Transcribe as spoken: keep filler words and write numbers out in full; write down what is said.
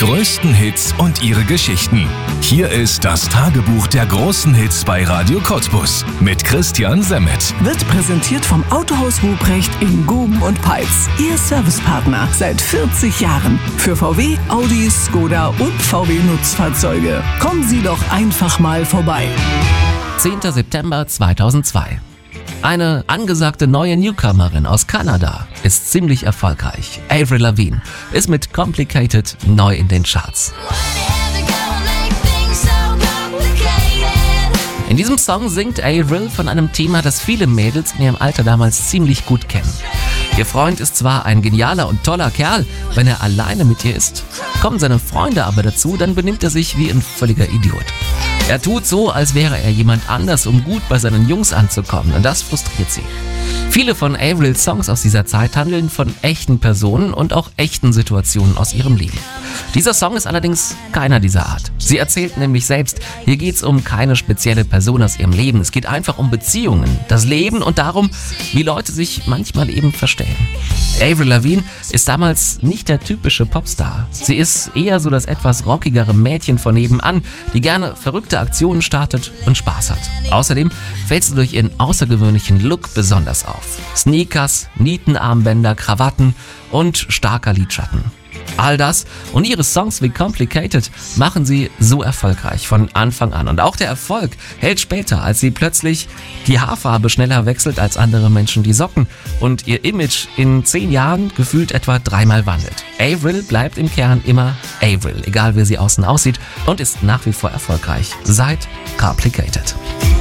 größten Hits und ihre Geschichten. Hier ist das Tagebuch der großen Hits bei Radio Cottbus mit Christian Semmet. Wird präsentiert vom Autohaus Ruprecht in Guben und Peitz. Ihr Servicepartner seit vierzig Jahren. Für V W, Audi, Skoda und V W Nutzfahrzeuge. Kommen Sie doch einfach mal vorbei. zehnter September zweitausendzwei. Eine angesagte neue Newcomerin aus Kanada ist ziemlich erfolgreich. Avril Lavigne ist mit Complicated neu in den Charts. In diesem Song singt Avril von einem Thema, das viele Mädels in ihrem Alter damals ziemlich gut kennen. Ihr Freund ist zwar ein genialer und toller Kerl, wenn er alleine mit ihr ist. Kommen seine Freunde aber dazu, dann benimmt er sich wie ein völliger Idiot. Er tut so, als wäre er jemand anders, um gut bei seinen Jungs anzukommen, und das frustriert sie. Viele von Avrils Songs aus dieser Zeit handeln von echten Personen und auch echten Situationen aus ihrem Leben. Dieser Song ist allerdings keiner dieser Art. Sie erzählt nämlich selbst, hier geht's um keine spezielle Person aus ihrem Leben. Es geht einfach um Beziehungen, das Leben und darum, wie Leute sich manchmal eben verstellen. Avril Lavigne ist damals nicht der typische Popstar. Sie ist eher so das etwas rockigere Mädchen von nebenan, die gerne verrückte Aktionen startet und Spaß hat. Außerdem fällt sie durch ihren außergewöhnlichen Look besonders auf. Sneakers, Nietenarmbänder, Krawatten und starker Lidschatten. All das und ihre Songs wie Complicated machen sie so erfolgreich von Anfang an. Und auch der Erfolg hält später, als sie plötzlich die Haarfarbe schneller wechselt als andere Menschen die Socken und ihr Image in zehn Jahren gefühlt etwa dreimal wandelt. Avril bleibt im Kern immer Avril, egal wie sie außen aussieht, und ist nach wie vor erfolgreich seit Complicated.